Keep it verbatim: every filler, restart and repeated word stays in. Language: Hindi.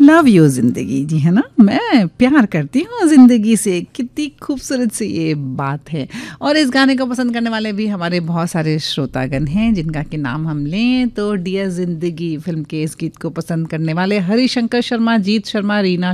लव यू जिंदगी, जी है ना, मैं प्यार करती हूँ जिंदगी से। कितनी खूबसूरत सी ये बात है। और इस गाने को पसंद करने वाले भी हमारे बहुत सारे श्रोतागण हैं, जिनका कि नाम हम लें तो डियर जिंदगी फिल्म के इस गीत को पसंद करने वाले हरिशंकर शर्मा, जीत शर्मा, रीना